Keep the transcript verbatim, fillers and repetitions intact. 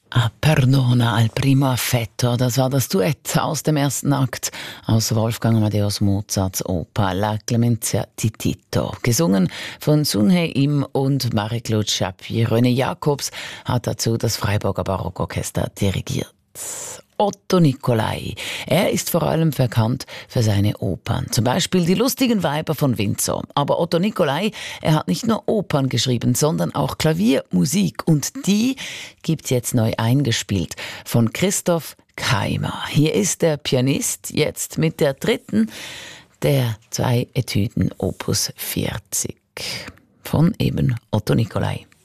Ah, Perdona al primo affetto, das war das Duett aus dem ersten Akt aus Wolfgang Amadeus Mozarts Oper La Clemencia di Tito. Gesungen von Sun He-im und Marie-Claude Chapuis. René Jacobs hat dazu das Freiburger Barockorchester dirigiert. Otto Nicolai. Er ist vor allem bekannt für seine Opern. Zum Beispiel Die lustigen Weiber von Windsor. Aber Otto Nicolai, er hat nicht nur Opern geschrieben, sondern auch Klaviermusik. Und die gibt's jetzt neu eingespielt von Christoph Keimer. Hier ist der Pianist jetzt mit der dritten der zwei Etüden Opus vierzig von eben Otto Nicolai.